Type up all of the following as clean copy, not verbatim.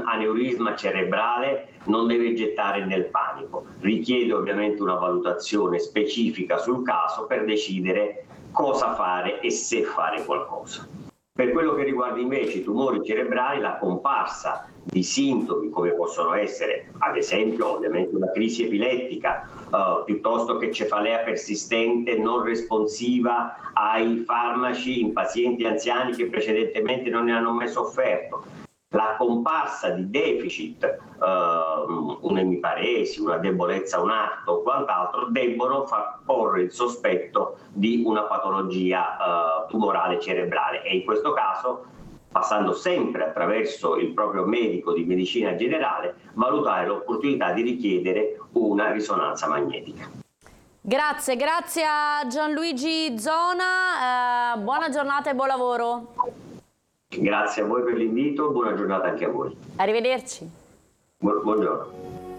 aneurisma cerebrale non deve gettare nel panico, richiede ovviamente una valutazione specifica sul caso per decidere cosa fare e se fare qualcosa. Per quello che riguarda invece i tumori cerebrali, la comparsa di sintomi come possono essere, ad esempio, ovviamente una crisi epilettica, piuttosto che cefalea persistente non responsiva ai farmaci in pazienti anziani che precedentemente non ne hanno mai sofferto, la comparsa di deficit, un'emiparesi, una debolezza, un atto o quant'altro, debbono far porre il sospetto di una patologia tumorale cerebrale e in questo caso, passando sempre attraverso il proprio medico di medicina generale, valutare l'opportunità di richiedere una risonanza magnetica. Grazie a Gianluigi Zona, buona giornata e buon lavoro. Grazie a voi per l'invito, buona giornata anche a voi. Arrivederci. Buongiorno.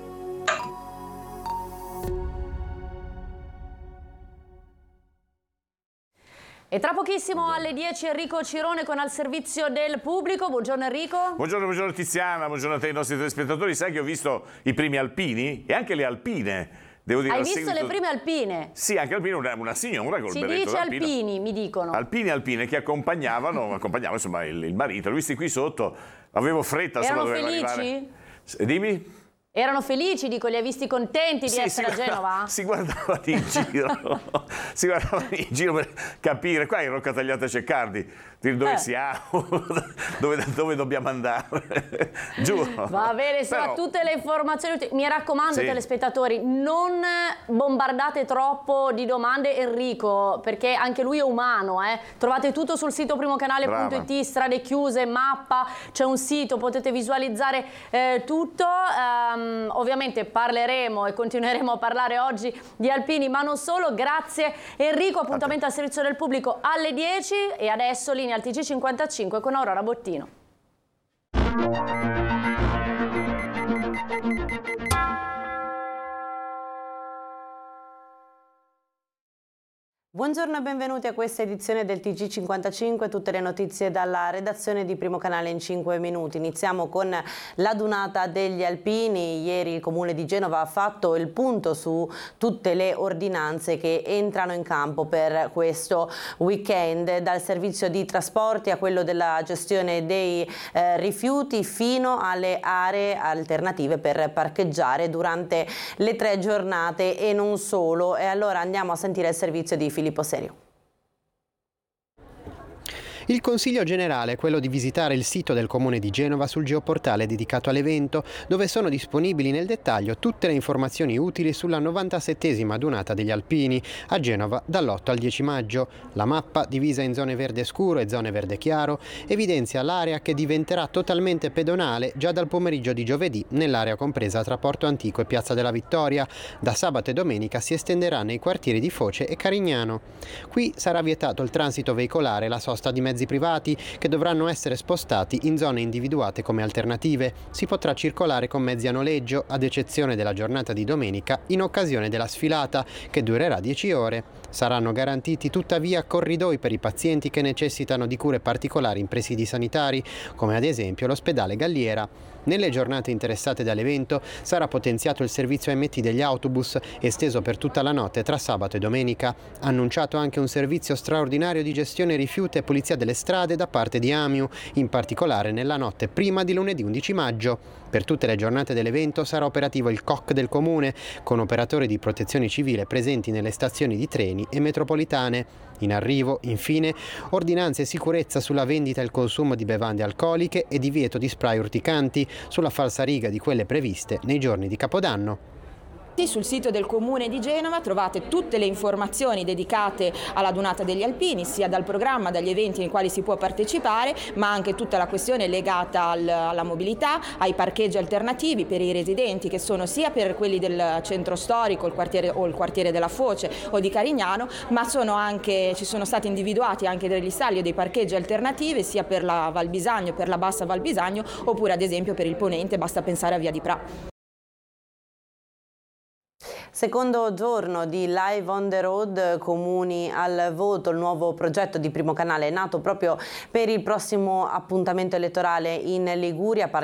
E tra pochissimo alle 10 Enrico Cirone con Al Servizio del Pubblico. Buongiorno Enrico. Buongiorno Tiziana, buongiorno a te, ai nostri telespettatori. Sai che ho visto i primi alpini e anche le alpine. Devo dire, hai visto le prime alpine? Sì, anche alpine, una signora col berretto. Si dice alpini, mi dicono. Alpine che accompagnavano insomma il marito. L'ho visti qui sotto, avevo fretta. Erano felici? Arrivare. Dimmi? Erano felici, dico, li hai visti contenti di essere a Genova? Si guardavano in giro, si guardavano in giro per capire, qua in Rocca Tagliata Ceccardi, dove siamo, dove dobbiamo andare, giuro. Va bene, sono tutte le informazioni, mi raccomando telespettatori, non bombardate troppo di domande Enrico, perché anche lui è umano, trovate tutto sul sito primocanale.it, strade chiuse, mappa, c'è un sito, potete visualizzare tutto. Ovviamente parleremo e continueremo a parlare oggi di alpini, ma non solo. Grazie Enrico, appuntamento al servizio del pubblico alle 10 e adesso linea al TG55 con Aurora Bottino. Buongiorno e benvenuti a questa edizione del TG55, tutte le notizie dalla redazione di Primo Canale in 5 minuti. Iniziamo con l'adunata degli alpini. Ieri il Comune di Genova ha fatto il punto su tutte le ordinanze che entrano in campo per questo weekend, dal servizio di trasporti a quello della gestione dei rifiuti fino alle aree alternative per parcheggiare durante le 3 giornate e non solo. E allora andiamo a sentire il servizio di Filippo Serio. Il consiglio generale è quello di visitare il sito del Comune di Genova sul geoportale dedicato all'evento, dove sono disponibili nel dettaglio tutte le informazioni utili sulla 97esima adunata degli alpini a Genova dall'8 al 10 maggio. La mappa, divisa in zone verde scuro e zone verde chiaro, evidenzia l'area che diventerà totalmente pedonale già dal pomeriggio di giovedì nell'area compresa tra Porto Antico e Piazza della Vittoria. Da sabato e domenica si estenderà nei quartieri di Foce e Carignano. Qui sarà vietato il transito veicolare e la sosta di mezzi privati che dovranno essere spostati in zone individuate come alternative. Si potrà circolare con mezzi a noleggio, ad eccezione della giornata di domenica, in occasione della sfilata, che durerà 10 ore. Saranno garantiti tuttavia corridoi per i pazienti che necessitano di cure particolari in presidi sanitari, come ad esempio l'ospedale Galliera. Nelle giornate interessate dall'evento sarà potenziato il servizio MT degli autobus, esteso per tutta la notte tra sabato e domenica. Annunciato anche un servizio straordinario di gestione rifiuti e pulizia delle strade da parte di Amiu, in particolare nella notte prima di lunedì 11 maggio. Per tutte le giornate dell'evento sarà operativo il COC del Comune, con operatori di protezione civile presenti nelle stazioni di treni e metropolitane. In arrivo, infine, ordinanze e sicurezza sulla vendita e il consumo di bevande alcoliche e divieto di spray urticanti sulla falsariga di quelle previste nei giorni di Capodanno. Sul sito del Comune di Genova trovate tutte le informazioni dedicate all'adunata degli alpini, sia dal programma, dagli eventi nei quali si può partecipare, ma anche tutta la questione legata alla mobilità, ai parcheggi alternativi per i residenti, che sono sia per quelli del centro storico, il quartiere della Foce o di Carignano, ma ci sono stati individuati anche degli stalli o dei parcheggi alternativi sia per la Val Bisagno, per la Bassa Val Bisagno, oppure ad esempio per il Ponente, basta pensare a Via di Pra. Secondo giorno di Live on the Road, comuni al voto, il nuovo progetto di Primo Canale è nato proprio per il prossimo appuntamento elettorale in Liguria.